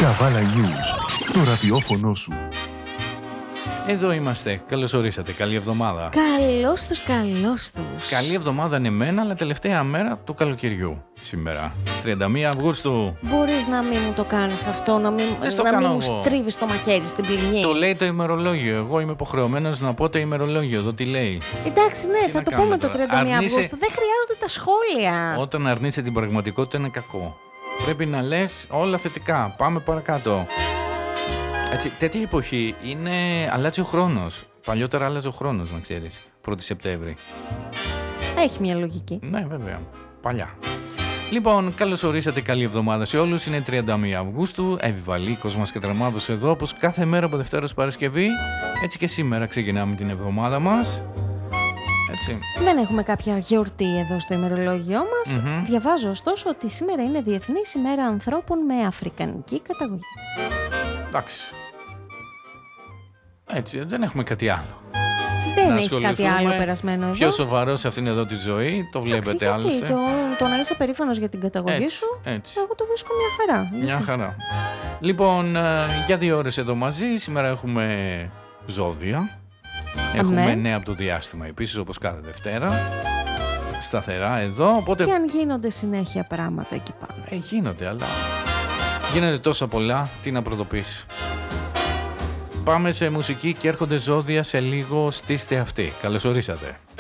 Καβάλα News, το ραδιόφωνο σου. Εδώ είμαστε. Καλώς ορίσατε. Καλή εβδομάδα. Καλώς τους. Καλή εβδομάδα είναι εμένα, αλλά τελευταία μέρα του καλοκαιριού σήμερα. 31 Αυγούστου. Μπορείς να μην μου το κάνεις αυτό, να μην μου στρίβεις το μαχαίρι στην πληγή. Το λέει το ημερολόγιο. Εγώ είμαι υποχρεωμένος να πω το ημερολόγιο. Εδώ τι λέει. Εντάξει, ναι, θα το πούμε το 31 Αυγούστου. Δεν χρειάζονται τα σχόλια. Όταν αρνείσαι την πραγματικότητα είναι κακό. Πρέπει να λες όλα θετικά. Πάμε παρακάτω. Έτσι, τέτοια εποχή αλλάζει ο χρόνος. Παλιότερα άλλαζε ο χρόνος, να ξέρεις. 1η Σεπτέμβρη. Έχει μια λογική. Ναι, βέβαια. Παλιά. Λοιπόν, καλώς ορίσατε. Καλή εβδομάδα σε όλους. Είναι 31 Αυγούστου. Επιβαλίκος μας και Τραμάδος εδώ, όπως κάθε μέρα από Δευτέρα ως Παρασκευή. Έτσι και σήμερα ξεκινάμε την εβδομάδα μας. Έτσι. Δεν έχουμε κάποια γιορτή εδώ στο ημερολόγιό μας. Διαβάζω ωστόσο ότι σήμερα είναι Διεθνής ημέρα ανθρώπων με αφρικανική καταγωγή. Εντάξει. Έτσι, δεν έχουμε κάτι άλλο. Δεν έχει κάτι άλλο περασμένο εδώ. Πιο σοβαρό σε αυτήν εδώ τη ζωή, το βλέπετε άλλωστε. Το να είσαι περήφανος για την καταγωγή σου, έτσι. Εγώ το βρίσκω μια χαρά. Μια χαρά. Λοιπόν, για 2 ώρες εδώ μαζί. Σήμερα έχουμε ζώδια. Έχουμε νέα από το διάστημα επίσης, όπως κάθε Δευτέρα. Σταθερά εδώ. Οπότε... Και αν γίνονται συνέχεια πράγματα εκεί πάνω. Γίνονται, αλλά γίνονται τόσα πολλά, τι να πρωτοποιήσει. Πάμε σε μουσική και έρχονται ζώδια σε λίγο. Στήστε αυτοί. Καλώς ορίσατε.